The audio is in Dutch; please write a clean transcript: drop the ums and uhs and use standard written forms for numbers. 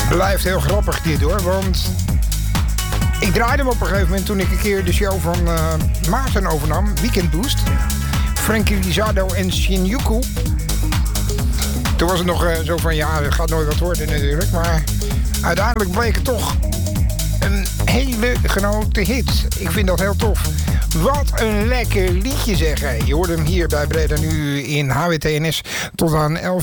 Blijft heel grappig dit hoor, want ik draaide hem op een gegeven moment toen ik een keer de show van Maarten overnam, Weekend Boost. Frankie Rizardo en Shinjuku. Toen was het nog zo van, ja, het gaat nooit wat worden natuurlijk, maar uiteindelijk bleek het toch een hele grote hit. Ik vind dat heel tof. Wat een lekker liedje zeg. Je hoort hem hier bij Breda Nu in HWTNS tot aan 11